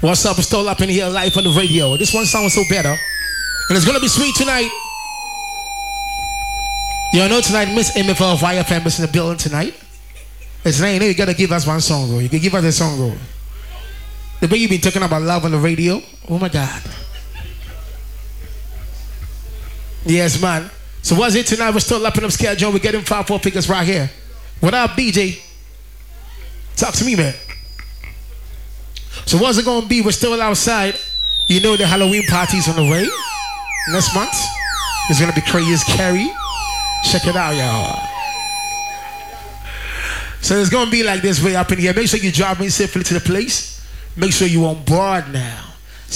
What's up? We're still up in here live on the radio. This one sounds so better. And it's gonna be sweet tonight. You know tonight, Miss MFL Fire Famous in the building tonight. It's not, you gotta give us one song, bro. You can give us a song, bro. The way you've been talking about love on the radio. Oh my God. Yes, man. So what's it tonight? We're still lapping up schedule. We're getting 5-4 figures right here. What up, DJ? Talk to me, man. So what's it gonna be? We're still outside. You know the Halloween party's on the way. Next month. It's gonna be crazy as Carrie. Check it out, y'all. So it's gonna be like this way up in here. Make sure you drive me safely to the place. Make sure you're on board now.